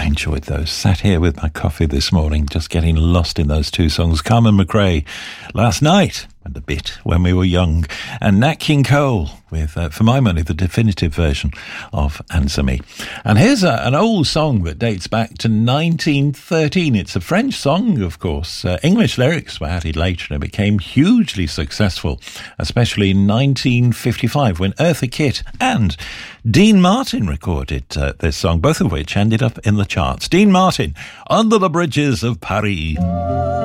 I enjoyed those. Sat here with my coffee this morning, just getting lost in those two songs. Carmen McRae last night, and a bit when we were young, and Nat King Cole with, for my money, the definitive version of Answer Me. And here's an old song that dates back to 1913. It's a French song, of course. English lyrics were added later and it became hugely successful, especially in 1955 when Eartha Kitt and Dean Martin recorded this song, both of which ended up in the charts. Dean Martin, Under the Bridges of Paris.